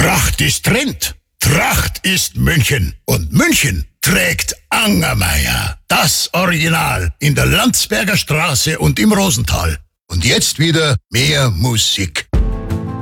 Tracht ist Trend. Tracht ist München. Und München trägt Angermeier. Das Original in der Landsberger Straße und im Rosental. Und jetzt wieder mehr Musik.